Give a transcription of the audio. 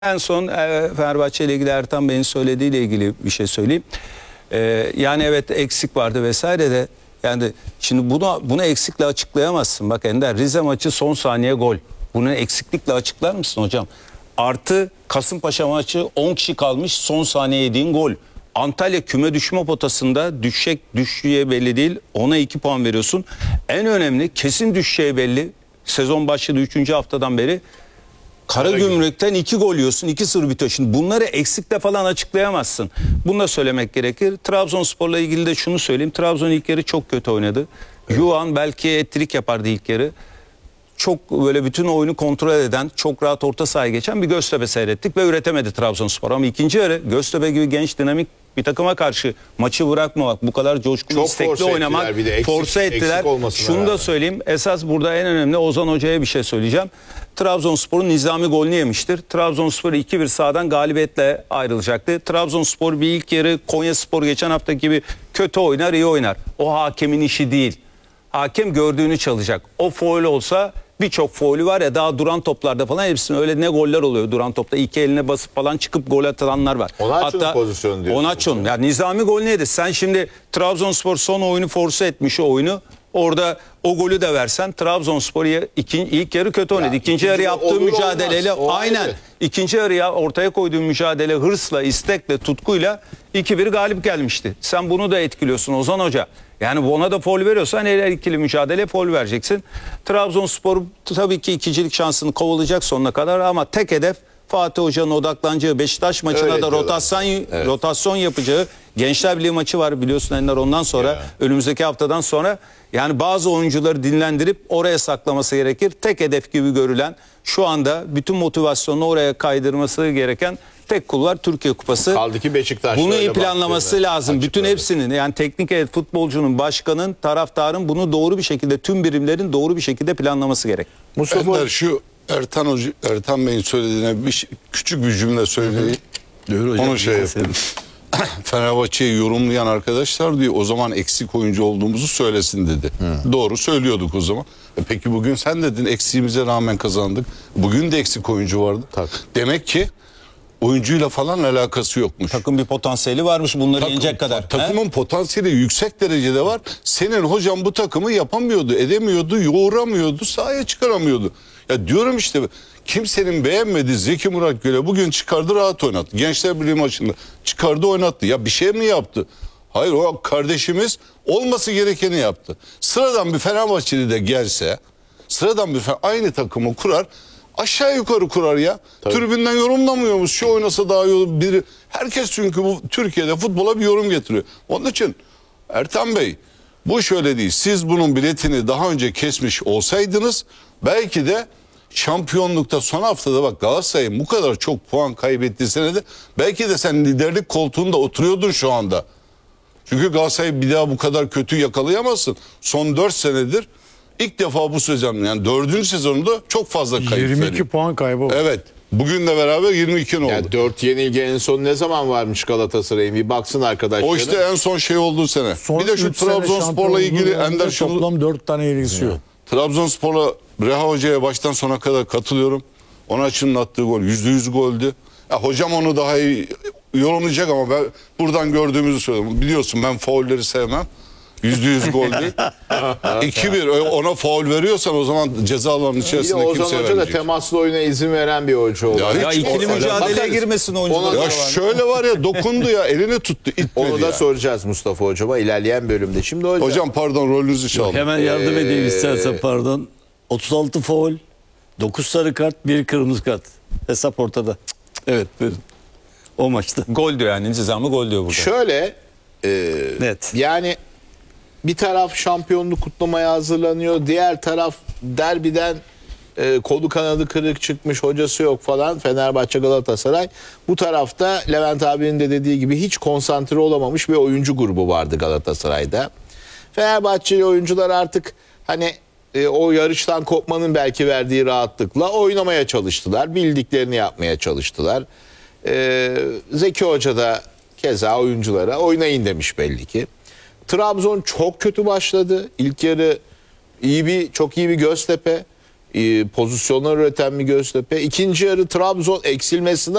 En son Fenerbahçe ile ilgili Ertan Bey'in söylediğiyle ilgili bir şey söyleyeyim. Yani evet eksik vardı vesaire de yani şimdi bunu eksikle açıklayamazsın. Bak Ender, Rize maçı son saniye gol. Bunu eksiklikle açıklar mısın hocam? Artı Kasımpaşa maçı 10 kişi kalmış son saniye yediğin gol. Antalya küme düşme potasında düşeceği belli değil. Ona 2 puan veriyorsun. En önemli kesin düşeceği belli. Sezon başladı 3. haftadan beri. Karagümrük'ten 2 gol yiyorsun, 2-0 bitiyor. Şimdi bunları eksikle falan açıklayamazsın. Bunu da söylemek gerekir. Trabzonspor'la ilgili de şunu söyleyeyim. Trabzon ilk yarı çok kötü oynadı. Evet. Yuan belki ettirik yapardı ilk yarı. Çok böyle bütün oyunu kontrol eden, çok rahat orta sahaya geçen bir Göztepe seyrettik ve üretemedi Trabzonspor. Ama ikinci yarı Göztepe gibi genç, dinamik bir takıma karşı maçı bırakmamak, bu kadar coşkulu, istekli oynamak, force ettiler. Şunu da söyleyeyim, esas burada en önemli, Ozan Hoca'ya bir şey söyleyeceğim. Trabzonspor'un nizami golünü yemiştir. Trabzonspor 2-1 sahadan galibiyetle ayrılacaktı. Trabzonspor bir ilk yarı Konyaspor geçen hafta gibi kötü oynar, iyi oynar. O hakemin işi değil. Hakem gördüğünü çalacak. O faul olsa, birçok faulü var ya, daha duran toplarda falan hepsinin öyle ne goller oluyor duran topta. İki eline basıp falan çıkıp gol atanlar var. Onaço'nun pozisyonu diyorsun. Onaço'nun. Ya nizami gol neydi? Sen şimdi Trabzonspor son oyunu force etmiş o oyunu. Orada o golü de versen Trabzonspor ilk yarı kötü oynadı. İkinci yarı yaptığı mücadeleyle aynen. Ayrı. İkinci yarıya ortaya koyduğu mücadele hırsla, istekle, tutkuyla 2-1 galip gelmişti. Sen bunu da etkiliyorsun Ozan Hoca. Yani ona da faul veriyorsan her ikili mücadele faul vereceksin. Trabzonspor tabii ki ikincilik şansını kovalayacak sonuna kadar ama tek hedef Fatih Hoca'nın odaklanacağı Beşiktaş maçına öyle da rotasyon yapacağı Gençler Birliği maçı var biliyorsun Ender, ondan sonra önümüzdeki haftadan sonra yani bazı oyuncuları dinlendirip oraya saklaması gerekir. Tek hedef gibi görülen, şu anda bütün motivasyonunu oraya kaydırması gereken tek kulvar Türkiye Kupası. Kaldı ki Beşiktaş. Bunu iyi planlaması lazım. Bütün hepsinin, yani teknik heyet, futbolcunun, başkanın, taraftarın bunu doğru bir şekilde, tüm birimlerin doğru bir şekilde planlaması gerek. Mustafa Ender, şu Ertan Bey'in söylediğine küçük bir cümle söyleyeyim. Onu şey yapayım. Fenerbahçe'yi yorumlayan arkadaşlar diyor o zaman eksik oyuncu olduğumuzu söylesin dedi. Doğru söylüyorduk o zaman. Peki bugün sen dedin eksiğimize rağmen kazandık. Bugün de eksik oyuncu vardı. Demek ki oyuncuyla falan alakası yokmuş. Takım bir potansiyeli varmış bunları yenecek kadar. Takımın potansiyeli yüksek derecede var. Senin hocam bu takımı yapamıyordu, edemiyordu, yoğuramıyordu, sahaya çıkaramıyordu. Ya diyorum işte, kimsenin beğenmediği Zeki Murat Göl'e bugün çıkardı, rahat oynattı. Gençler Birliği maçında çıkardı, oynattı. Ya bir şey mi yaptı? Hayır, o kardeşimiz olması gerekeni yaptı. Sıradan bir Fenerbahçeli de gelse, sıradan bir aynı takımı kurar, aşağı yukarı kurar ya. Tabii. Tribünden yorumlamıyormuş. Şu oynasa daha iyi olur. Herkes çünkü bu Türkiye'de futbola bir yorum getiriyor. Onun için Ertan Bey, bu şöyle değil. Siz bunun biletini daha önce kesmiş olsaydınız belki de şampiyonlukta son haftada, bak Galatasaray'ın bu kadar çok puan kaybettiği senede belki de sen liderlik koltuğunda oturuyordun şu anda. Çünkü Galatasaray'ı bir daha bu kadar kötü yakalayamazsın. Son 4 senedir ilk defa bu sezon, yani 4. sezonunda çok fazla kayıp 22 veriyor. puan kaybı. Evet. Bugünle beraber 22 oldu. Yani 4 yenilgi en son ne zaman varmış Galatasaray'ın? Bir baksın arkadaşlar. O işte en son şey olduğu sene. Son bir de şu Trabzonspor'la ilgili Ender şunu... Toplam 4 tane yenilgisi yok. Trabzonspor'la Reha Hoca'ya baştan sona kadar katılıyorum. Onaçı'nın attığı gol %100 goldü. Ya hocam onu daha iyi yorumlayacak ama ben buradan gördüğümüzü söylüyorum. Biliyorsun ben faulleri sevmem. %100 goldü. 2-1 ona faul veriyorsan o zaman ceza alanının içerisinde kimse vermeyecek. Ozan Hoca da temaslı oyuna izin veren bir oyuncu oldu. Ya ikili mücadeleye girmesin oyuncular. Ya şöyle var ya, dokundu ya, elini tuttu, itmedi. Onu da ya soracağız Mustafa Hocama ilerleyen bölümde. Şimdi hocam pardon, rolünüzü çaldım. Hemen yardım edeyim istersen, pardon. 36 faul, 9 sarı kart, 1 kırmızı kart. Hesap ortada. Evet, buyurun. O maçta. Gol diyor yani, nizamı gol diyor burada. Şöyle net. Yani bir taraf şampiyonluk kutlamaya hazırlanıyor. Diğer taraf derbiden kolu kanadı kırık çıkmış, hocası yok falan, Fenerbahçe Galatasaray. Bu tarafta Levent abinin de dediği gibi hiç konsantre olamamış bir oyuncu grubu vardı Galatasaray'da. Fenerbahçeli oyuncular artık hani o yarıştan kopmanın belki verdiği rahatlıkla oynamaya çalıştılar. Bildiklerini yapmaya çalıştılar. Zeki Hoca da keza oyunculara oynayın demiş belli ki. Trabzon çok kötü başladı. İlk yarı çok iyi bir Göztepe. pozisyonlar üreten bir Göztepe. İkinci yarı Trabzon eksilmesinden